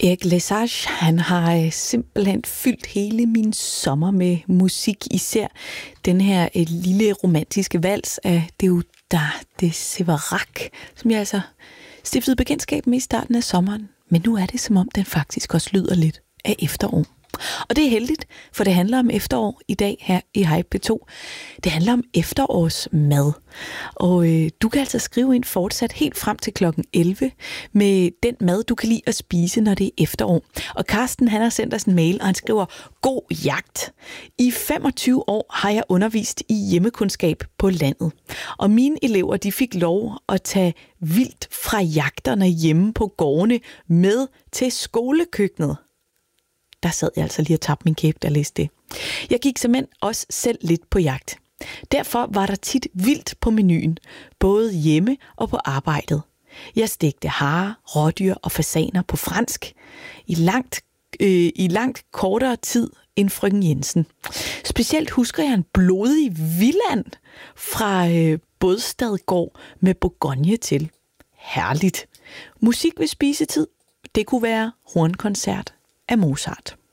Erik Lesage, han har simpelthen fyldt hele min sommer med musik, især den her lille romantiske vals af Deodat de Séverac, som jeg altså stiftede bekendtskab med i starten af sommeren. Men nu er det, som om den faktisk også lyder lidt af efterår. Og det er heldigt, for det handler om efterår i dag her i Hype P2. Det handler om efterårsmad. Og du kan altså skrive ind fortsat helt frem til klokken 11 med den mad, du kan lide at spise, når det er efterår. Og Carsten, han har sendt os en mail, og han skriver: God jagt! I 25 år har jeg undervist i hjemmekundskab på landet. Og mine elever, de fik lov at tage vildt fra jagterne hjemme på gårdene med til skolekøkkenet. Der sad jeg altså lige og tabte min kæbe, der læste det. Jeg gik simpelthen også selv lidt på jagt. Derfor var der tit vildt på menuen, både hjemme og på arbejdet. Jeg stegte hare, rådyr og fasaner på fransk i langt kortere tid end frøken Jensen. Specielt husker jeg en blodig Villand fra Bådstadgård med Bourgogne til. Herligt. Musik ved spisetid, det kunne være hornkoncert af Mozart.